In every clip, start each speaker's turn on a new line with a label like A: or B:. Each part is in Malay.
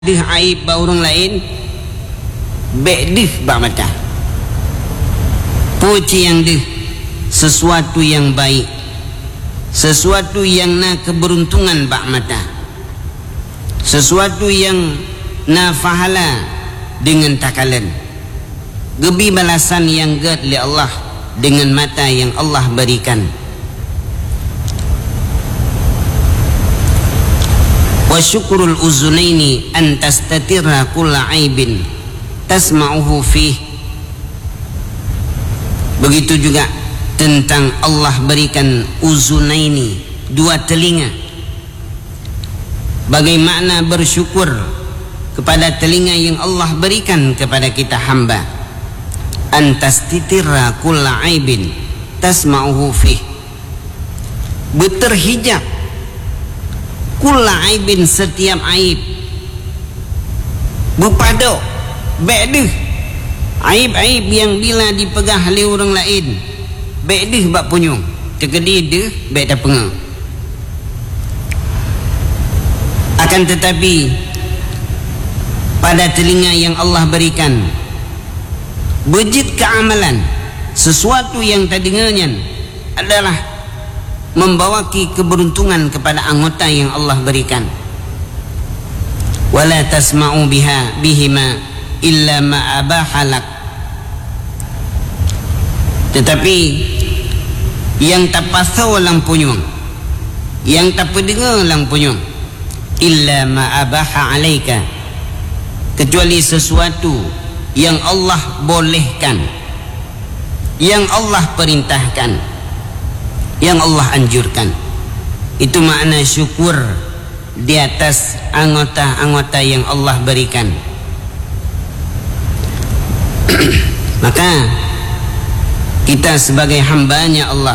A: Dih aib ba orang lain, bedih ba mata. Puji yang dih sesuatu yang baik, sesuatu yang na keberuntungan ba mata, sesuatu yang na fahala dengan takalan, gebi balasan yang gad li Allah dengan mata yang Allah berikan. Wa syukrul uzunaini an tastatira kulla aibin tasma'uhu fih. Begitu juga tentang Allah berikan uzunaini, dua telinga. Bagaimana bersyukur kepada telinga yang Allah berikan kepada kita hamba. An tastatira kulla aibin tasma'uhu fih. Berterhijab kulla aibin, setiap aib. Berpada bedih aib-aib yang bila dipegah oleh orang lain, bedih bak punyung tegedi deh beda pengah. Akan tetapi pada telinga yang Allah berikan, bejit keamalan sesuatu yang terdengarnya adalah membawaki keberuntungan kepada anggota yang Allah berikan. Wala tasma'u bihima illa ma abahalak. Tetapi yang tak pasau lang punyung, yang tak pendengar lang punyung, illa ma abaha alaika, kecuali sesuatu yang Allah bolehkan, yang Allah perintahkan, yang Allah anjurkan. Itu makna syukur di atas anggota-anggota yang Allah berikan. Maka kita sebagai hambanya Allah,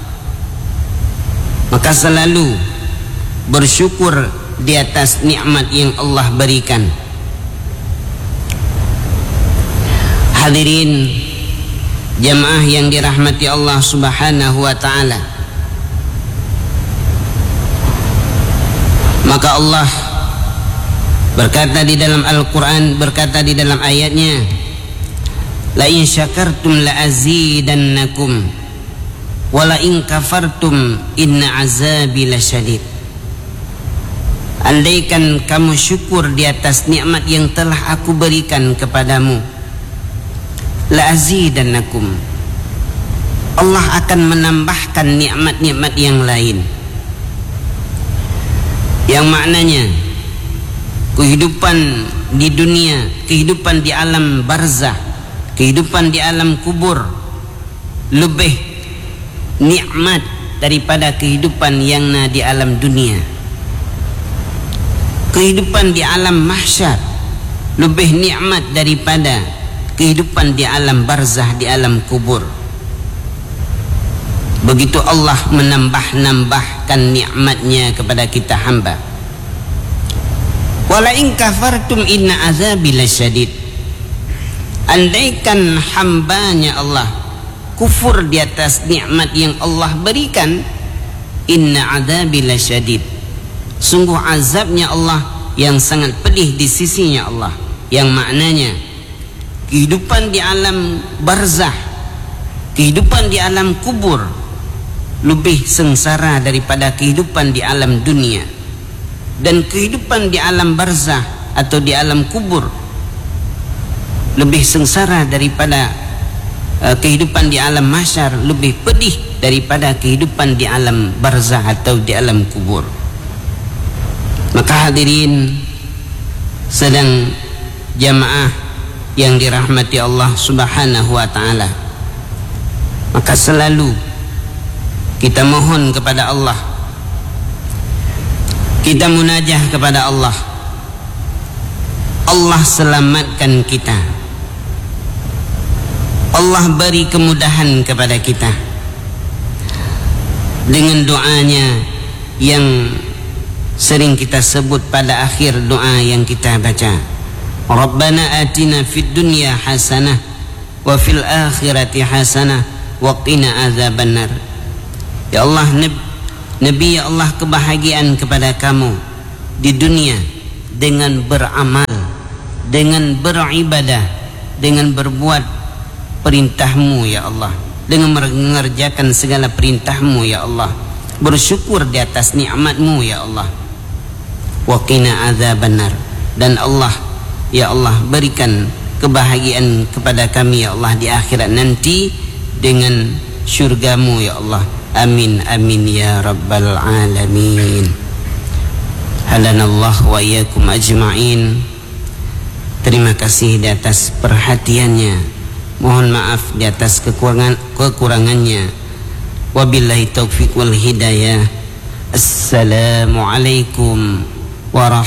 A: maka selalu bersyukur di atas nikmat yang Allah berikan. Hadirin jamaah yang dirahmati Allah Subhanahu wa ta'ala, maka Allah berkata di dalam Al-Quran, berkata di dalam ayatnya, la in syakartum la azidannakum wa la in kafartum inna azabi lasyadid. Andaikan kamu syukur di atas nikmat yang telah aku berikan kepadamu, la azidannakum, Allah akan menambahkan nikmat-nikmat yang lain, yang maknanya kehidupan di dunia, kehidupan di alam barzah, kehidupan di alam kubur lebih nikmat daripada kehidupan yang di alam dunia. Kehidupan di alam mahsyar lebih nikmat daripada kehidupan di alam barzah, di alam kubur. Begitu Allah menambahkan nikmatnya kepada kita hamba. Wala in kafartum inna azabi lasyadid. Andaikan hambanya Allah kufur di atas nikmat yang Allah berikan, inna azabi lasyadid, sungguh azabnya Allah yang sangat pedih di sisinya Allah. Yang maknanya kehidupan di alam barzah, kehidupan di alam kubur lebih sengsara daripada kehidupan di alam dunia. Dan kehidupan di alam barzah atau di alam kubur lebih sengsara daripada kehidupan di alam mahsyar, lebih pedih daripada kehidupan di alam barzah atau di alam kubur. Maka hadirin sedang jamaah yang dirahmati Allah Subhanahu wa ta'ala, maka selalu kita mohon kepada Allah, kita munajah kepada Allah, Allah selamatkan kita, Allah beri kemudahan kepada kita dengan doanya yang sering kita sebut pada akhir doa yang kita baca, Rabbana atina fid dunya hasanah wa fil akhirati hasanah wa qina azabannar. Ya Allah, Nabi, ya Allah, kebahagiaan kepada kamu di dunia dengan beramal, dengan beribadah, dengan berbuat perintah-Mu ya Allah, dengan mengerjakan segala perintah-Mu ya Allah, bersyukur di atas nikmat-Mu ya Allah. Wa qina adzabannar, dan Allah ya Allah berikan kebahagiaan kepada kami ya Allah di akhirat nanti dengan syurga-Mu ya Allah. Amin amin ya rabbal alamin. Halanallah wa iyyakum ajma'in. Terima kasih di atas perhatiannya. Mohon maaf di atas kekurangannya. Wabillahi taufiq wal hidayah. Assalamualaikum warahmatullahi